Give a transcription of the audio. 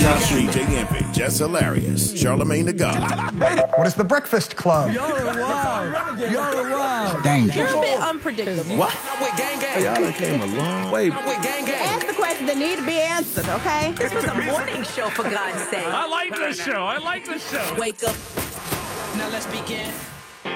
DJ Envy, Jess Hilarious, Charlemagne the God. What is the Breakfast Club? Y'all are wild. Y'all are wild. Danger. You're a bit unpredictable. What? Y'all came a long way. Ask the questions that need to be answered, okay? This was a morning show, for God's sake. I like this show. Wake up. Now let's begin.